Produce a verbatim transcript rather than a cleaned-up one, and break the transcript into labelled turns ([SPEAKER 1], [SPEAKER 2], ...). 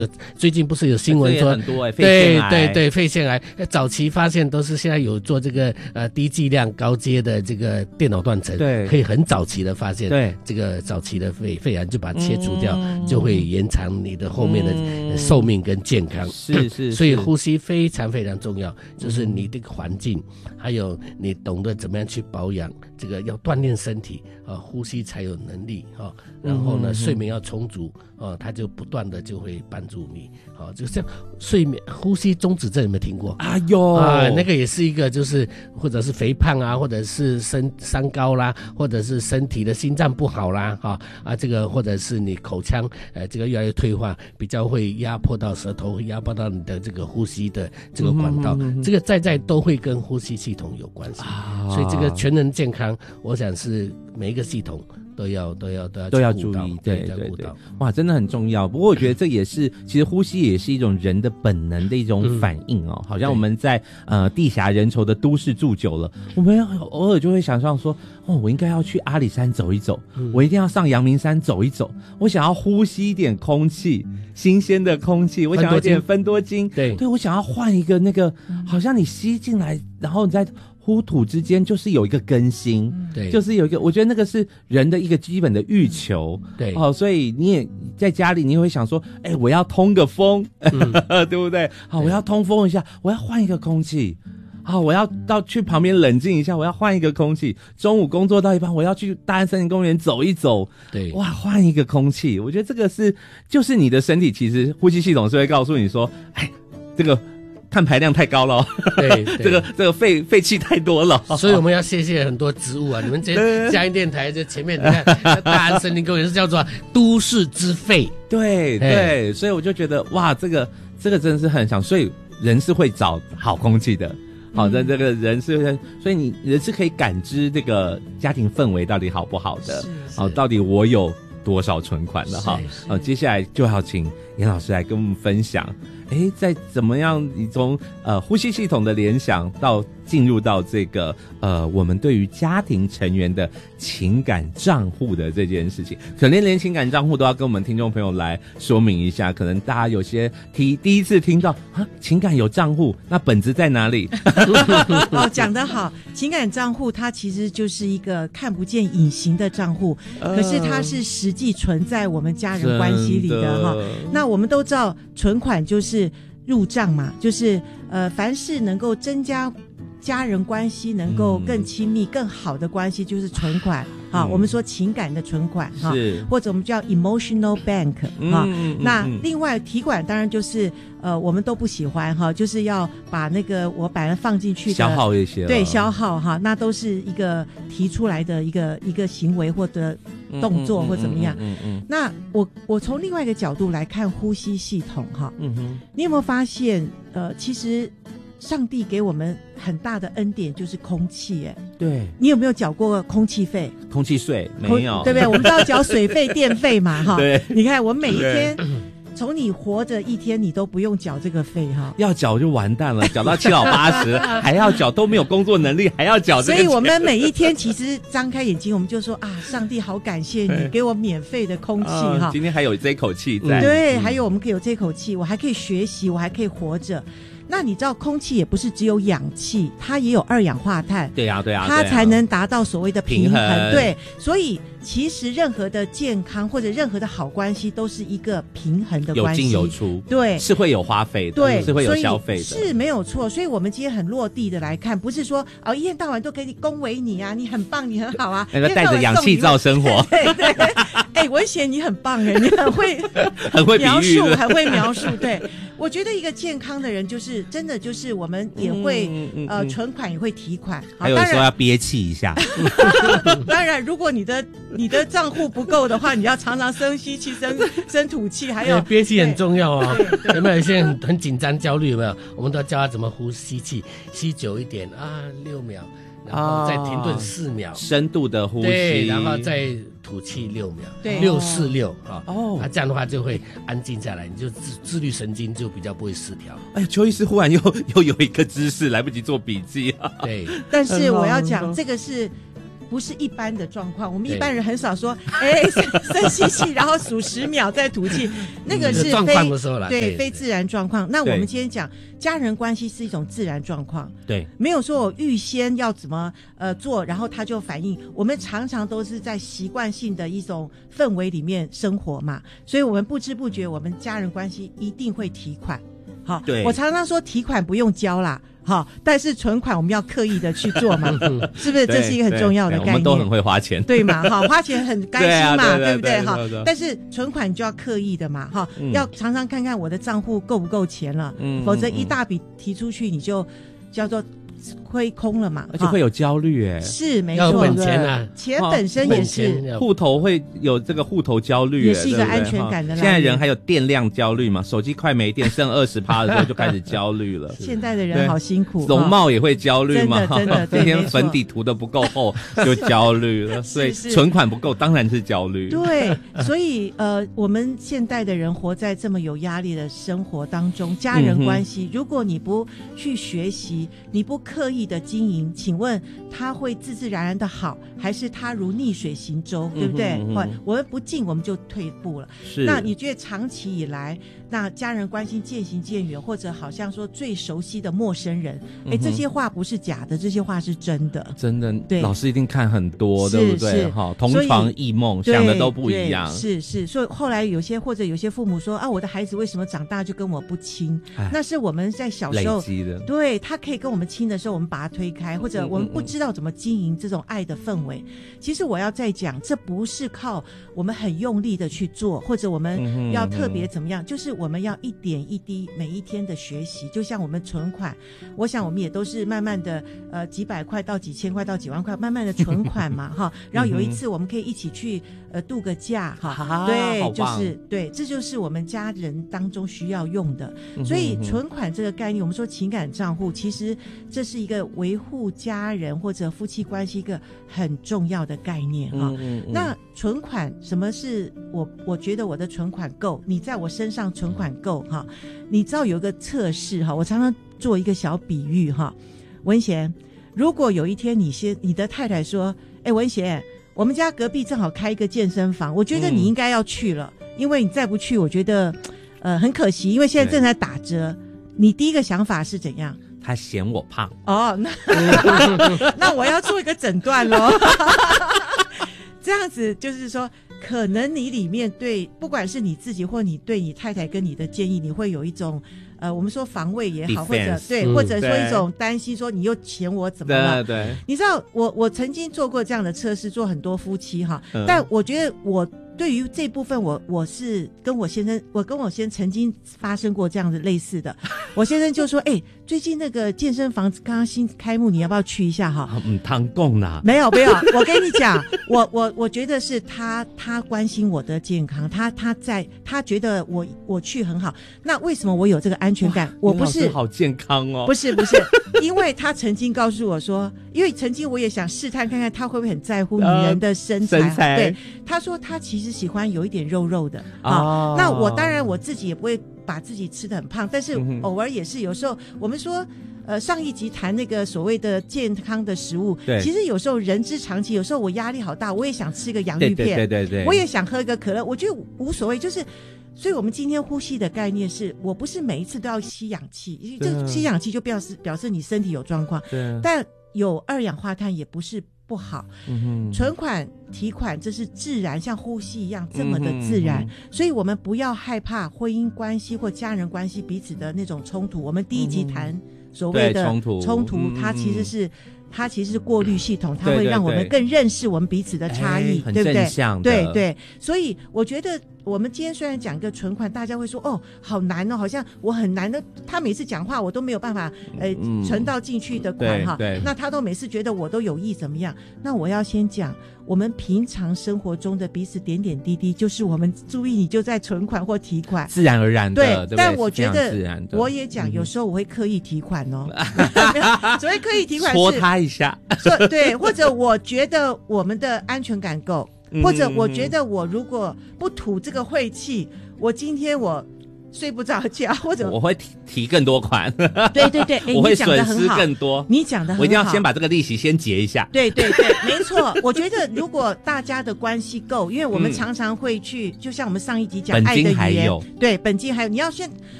[SPEAKER 1] 最近不是有新闻说，
[SPEAKER 2] 很多哎，
[SPEAKER 1] 对对对，肺腺癌早期发现都是现在有做这个呃低剂量高阶的这个电脑断层，
[SPEAKER 2] 对，
[SPEAKER 1] 可以很早期的发现，
[SPEAKER 2] 对
[SPEAKER 1] 这个早期的肺肺癌就把它切除掉，嗯、就会延长你的后面的寿命跟健康。嗯、
[SPEAKER 2] 是是，
[SPEAKER 1] 所以呼吸非常非常重要，就是你这个环境，还有你懂得怎么样去保养，这个要锻炼身体啊，呼吸才有能力啊。然后呢，嗯、睡眠要充足啊，它就不断的就会帮助你。好，就像睡眠呼吸中止症有没有听过？
[SPEAKER 2] 啊有
[SPEAKER 1] 啊，那个也是一个，就是或者是肥胖啊，或者是身三高啦，或者是身体的心脏不好啦，哈啊，这个或者是你口腔呃这个越来越退化，比较会压迫到舌头，会压迫到你的这个呼吸的这个管道，嗯、哼哼这个在在都会跟呼吸系统有关系，啊、所以这个全人健康，我想是每一个系统。都要都要都要
[SPEAKER 2] 都要注意，对对对，哇，真的很重要。不过我觉得这也是，其实呼吸也是一种人的本能的一种反应哦。嗯、好像我们在呃地狭人稠的都市住久了，我们偶尔就会想象说，哦，我应该要去阿里山走一走，嗯、我一定要上阳明山走一走，我想要呼吸一点空气，新鲜的空气，我想要一点芬多精，
[SPEAKER 1] 对
[SPEAKER 2] 对，我想要换一个那个，好像你吸进来，然后你再。呼吐之间就是有一个更新，
[SPEAKER 1] 对，
[SPEAKER 2] 就是有一个，我觉得那个是人的一个基本的欲求，
[SPEAKER 1] 对，
[SPEAKER 2] 哦，所以你也在家里，你会想说，哎、欸，我要通个风，嗯、对不对？好，我要通风一下，我要换一个空气，好，我要到去旁边冷静一下，我要换一个空气。中午工作到一半，我要去大安森林公园走一走，
[SPEAKER 1] 对，
[SPEAKER 2] 哇，换一个空气。我觉得这个是，就是你的身体其实呼吸系统是会告诉你说，哎，这个。碳排量太高了，
[SPEAKER 1] 对，
[SPEAKER 2] 这个这个废废气太多了，
[SPEAKER 1] 所以我们要谢谢很多植物啊！你们这嘉音电台这前面你看大安森林公园是叫做都市之肺，
[SPEAKER 2] 对对，所以我就觉得哇，这个这个真的是很想，所以人是会找好空气的，好的，这个人是，所以你人是可以感知这个家庭氛围到底好不好的，好，到底我有多少存款了哈？好，接下来就要请严老师来跟我们分享。哎，在怎么样？你从呃呼吸系统的联想到进入到这个呃我们对于家庭成员的情感账户的这件事情，可能连情感账户都要跟我们听众朋友来说明一下。可能大家有些提第一次听到啊，情感有账户，那本质在哪里？
[SPEAKER 3] 哦，讲得好，情感账户它其实就是一个看不见隐形的账户，呃、可是它是实际存在我们家人关系里的哈。那我们都知道，存款就是入账嘛，就是呃，凡是能够增加家人关系能够更亲密、嗯、更好的关系，就是存款啊、嗯。我们说情感的存款哈，或者我们叫 emotional bank 啊、嗯。那另外提款当然就是呃，我们都不喜欢哈，就是要把那个我本来放进去的
[SPEAKER 2] 消耗一些，
[SPEAKER 3] 对，消耗哈，那都是一个提出来的一个一个行为或者动作或怎么样。嗯 嗯, 嗯, 嗯, 嗯那我我从另外一个角度来看呼吸系统哈，嗯哼，你有没有发现呃，其实上帝给我们很大的恩典就是空气，哎，
[SPEAKER 2] 对，
[SPEAKER 3] 你有没有缴过空气费？
[SPEAKER 2] 空气税没有，
[SPEAKER 3] 对不对？我们都要缴水费、电费嘛，哈。
[SPEAKER 2] 对，
[SPEAKER 3] 你看我们每一天，从你活着一天，你都不用缴这个费哈。
[SPEAKER 2] 要缴就完蛋了，缴到七老八十还要缴，都没有工作能力还要缴这个钱。
[SPEAKER 3] 所以我们每一天其实张开眼睛，我们就说啊，上帝好感谢你给我免费的空气哈、
[SPEAKER 2] 呃。今天还有这口气在，
[SPEAKER 3] 嗯、对、嗯，还有我们可以有这口气，我还可以学习，我还可以活着。那你知道空气也不是只有氧气，它也有二氧化碳，
[SPEAKER 2] 对啊对啊，
[SPEAKER 3] 它才能达到所谓的平衡，
[SPEAKER 2] 平衡
[SPEAKER 3] 对，所以其实任何的健康或者任何的好关系都是一个平衡的关系，
[SPEAKER 2] 有进有出，
[SPEAKER 3] 对，
[SPEAKER 2] 是会有花费的，
[SPEAKER 3] 对，
[SPEAKER 2] 是会有消费的，
[SPEAKER 3] 是没有错。所以我们今天很落地的来看，不是说哦一天到晚都给你恭维你啊，你很棒，你很好啊，
[SPEAKER 2] 那个带着氧气罩生活，
[SPEAKER 3] 对对对，哎、欸，我写你很棒哎，你很会
[SPEAKER 2] 很会
[SPEAKER 3] 描述，很会描述，对。我觉得一个健康的人，就是真的，就是我们也会、嗯嗯、呃存款也会提款，
[SPEAKER 2] 还有说要憋气一下。
[SPEAKER 3] 当然，如果你的你的账户不够的话，你要常常深吸气、深深吐气，还有
[SPEAKER 1] 憋气很重要哦。有没有一些很很紧张、焦虑？有没有？我们都要教他怎么呼吸气，吸久一点啊，六秒，然后再停顿四秒、哦，
[SPEAKER 2] 深度的呼吸，
[SPEAKER 1] 对，然后再吐气六秒，对，六四六啊，哦，啊，这样的话就会安静下来，你就自自律神经就比较不会失调。
[SPEAKER 2] 哎呀，邱医师忽然又又有一个知识，来不及做笔记啊。
[SPEAKER 1] 对，
[SPEAKER 3] 但是我要讲，这个是不是一般的状况。我们一般人很少说，哎，深吸气，然后数十秒再吐气，那个是非、嗯、
[SPEAKER 1] 状况的时候啦，
[SPEAKER 3] 对，对非自然状况。那我们今天讲家人关系是一种自然状况，
[SPEAKER 2] 对，
[SPEAKER 3] 没有说我预先要怎么呃做，然后他就反应。我们常常都是在习惯性的一种氛围里面生活嘛，所以我们不知不觉，我们家人关系一定会提款。好，
[SPEAKER 2] 对，
[SPEAKER 3] 我常常说提款不用交啦。好，但是存款我们要刻意的去做嘛，是不是？这是一个很重要的概念。
[SPEAKER 2] 我们都很会花钱，
[SPEAKER 3] 对嘛？好，花钱很开心嘛，对, 啊、对, 对不对？好，但是存款就要刻意的嘛，哈、嗯，要常常看看我的账户够不够钱了，嗯，否则一大笔提出去，你就叫做亏空了嘛，
[SPEAKER 2] 而且会有焦虑哎，
[SPEAKER 3] 是没错，
[SPEAKER 1] 要本钱啊，
[SPEAKER 3] 钱本身也是
[SPEAKER 2] 户头会有这个户头焦虑，
[SPEAKER 3] 也是一个安全感的来源。
[SPEAKER 2] 现在人还有电量焦虑嘛，手机快没电，剩二十趴的时候就开始焦虑了。
[SPEAKER 3] 现在的人好辛苦，
[SPEAKER 2] 容貌也会焦虑嘛，
[SPEAKER 3] 真的真的，
[SPEAKER 2] 今天粉底涂的不够厚就焦虑了，所以存款不够当然是焦虑。
[SPEAKER 3] 对，所以呃，我们现代的人活在这么有压力的生活当中，家人关系，嗯、如果你不去学习，你不刻意的经营。请问他会自自然然的好，还是他如逆水行舟，对不对？嗯嗯、我们不进我们就退步了。
[SPEAKER 2] 是，
[SPEAKER 3] 那你觉得长期以来，那家人关系渐行渐远，或者好像说最熟悉的陌生人，哎、嗯，这些话不是假的，这些话是真的，
[SPEAKER 2] 真的。
[SPEAKER 3] 对，
[SPEAKER 2] 老师一定看很多，对不对？哈，同床异梦，想的都不一样。
[SPEAKER 3] 是是，所以后来有些或者有些父母说啊，我的孩子为什么长大就跟我不亲？那是我们在小时候
[SPEAKER 2] 累积的，
[SPEAKER 3] 对他可以跟我们亲的时候，我们把他推开。或者我们不知道怎么经营这种爱的氛围。其实我要再讲，这不是靠我们很用力的去做，或者我们要特别怎么样，就是我们要一点一滴每一天的学习。就像我们存款，我想我们也都是慢慢的呃几百块到几千块到几万块慢慢的存款嘛哈。然后有一次我们可以一起去呃度个假哈，对，就是对，这就是我们家人当中需要用的。所以存款这个概念，我们说情感账户，其实这是一个维护家人或者夫妻关系一个很重要的概念哈、嗯嗯嗯。那存款，什么是我我觉得我的存款够，你在我身上存款够哈？你知道有一个测试哈，我常常做一个小比喻哈。文贤，如果有一天你先你的太太说，哎，文贤，我们家隔壁正好开一个健身房，我觉得你应该要去了，嗯、因为你再不去，我觉得呃很可惜，因为现在正在打折。你第一个想法是怎样？
[SPEAKER 2] 他嫌我胖
[SPEAKER 3] 哦，那那我要做一个诊断咯。这样子就是说，可能你里面对，不管是你自己或你对你太太跟你的建议，你会有一种呃，我们说防卫也好， Defense, 或者对、嗯，或者说一种担心，说你又嫌我怎么了？
[SPEAKER 2] 对对，
[SPEAKER 3] 你知道我我曾经做过这样的测试，做很多夫妻哈、嗯，但我觉得我。对于这部分我我是跟我先生，我跟我先生曾经发生过这样的类似的，我先生就说，哎、欸，最近那个健身房刚刚新开幕，你要不要去一下哈？
[SPEAKER 2] 嗯，汤供啦，
[SPEAKER 3] 没有没有，我跟你讲，我我我觉得是他他关心我的健康，他他在他觉得我我去很好，那为什么我有这个安全感？我不是
[SPEAKER 2] 好健康哦，
[SPEAKER 3] 不是不是，因为他曾经告诉我说，因为曾经我也想试探看看他会不会很在乎女人的身材，呃、身材对，他说他其实喜欢有一点肉肉的啊、哦。那我当然我自己也不会把自己吃得很胖，但是偶尔也是有时候我们说。呃，上一集谈那个所谓的健康的食物，
[SPEAKER 2] 对，
[SPEAKER 3] 其实有时候人之常情，有时候我压力好大，我也想吃一个洋芋片，
[SPEAKER 2] 对对对 对, 对，
[SPEAKER 3] 我也想喝一个可乐，我觉得无所谓，就是。所以我们今天呼吸的概念是，我不是每一次都要吸氧气，这吸氧气就表示表示你身体有状况，
[SPEAKER 2] 对，
[SPEAKER 3] 但有二氧化碳也不是不好。嗯，存款提款这是自然，像呼吸一样这么的自然，嗯、所以我们不要害怕婚姻关系或家人关系彼此的那种冲突。我们第一集谈所谓的冲突，冲突它其实是。它其实是过滤系统，它会让我们更认识我们彼此的差异，
[SPEAKER 2] 对不对？
[SPEAKER 3] 对对，所以我觉得我们今天虽然讲一个存款，大家会说哦，好难哦，好像我很难的。他每次讲话我都没有办法，呃，嗯、存到进去的款哈。那他都每次觉得我都有意怎么样？那我要先讲，我们平常生活中的彼此点点滴滴，就是我们注意，你就在存款或提款，
[SPEAKER 2] 自然而然的。
[SPEAKER 3] 对，
[SPEAKER 2] 对对
[SPEAKER 3] 但我觉得我也讲，有时候我会刻意提款哦。所谓刻意提款是
[SPEAKER 2] 戳他一下，
[SPEAKER 3] 对，或者我觉得我们的安全感够，或者我觉得我如果不吐这个晦气，我今天我睡不着觉，或者
[SPEAKER 2] 我会提提更多款，
[SPEAKER 3] 对对对，
[SPEAKER 2] 我会
[SPEAKER 3] 你讲得
[SPEAKER 2] 损失
[SPEAKER 3] 很好
[SPEAKER 2] 更多，
[SPEAKER 3] 你讲的很好，
[SPEAKER 2] 我一定要先把这个利息先结一下。
[SPEAKER 3] 对对对，没错。我觉得如果大家的关系够，因为我们
[SPEAKER 2] 嗯
[SPEAKER 3] 常常会去，就像我们上一集讲
[SPEAKER 2] 本金
[SPEAKER 3] 爱的语言
[SPEAKER 2] 还有，
[SPEAKER 3] 对，本金还有，你要先